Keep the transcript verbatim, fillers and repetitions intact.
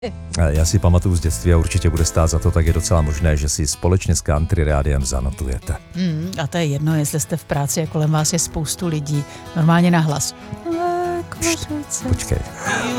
Já si pamatuju z dětství a určitě bude stát za to, tak je docela možné, že si společně s Country Rádiem zanotujete. Hmm, a to je jedno, jestli jste v práci a kolem vás je spoustu lidí. Normálně nahlas. Počkej.